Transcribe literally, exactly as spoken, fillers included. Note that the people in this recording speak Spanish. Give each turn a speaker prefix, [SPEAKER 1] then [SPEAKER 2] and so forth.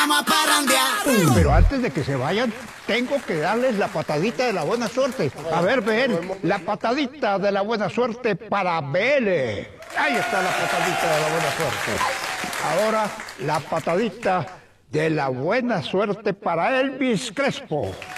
[SPEAKER 1] Vamos a parrandear.
[SPEAKER 2] Pero antes de que se vayan, tengo que darles la patadita de la buena suerte. A ver, ven, la patadita de la buena suerte para Vélez. Ahí está la patadita de la buena suerte. Ahora, la patadita de la buena suerte para Elvis Crespo.